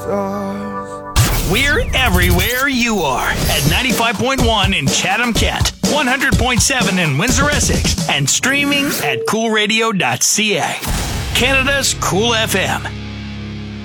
stars. We're everywhere you are at 95.1 in Chatham-Kent, 100.7 in Windsor-Essex, and streaming at coolradio.ca. Canada's Cool FM.